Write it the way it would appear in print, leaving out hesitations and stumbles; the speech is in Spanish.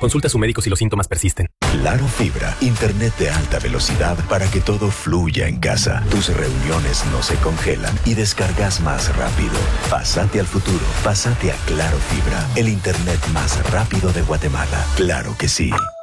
Consulte a su médico si los síntomas persisten. Claro Fibra, internet de alta velocidad para que todo fluya en casa. Tus reuniones no se congelan y descargas más rápido. Pásate al futuro, pásate a Claro Fibra, el internet más rápido de Guatemala. Claro que sí.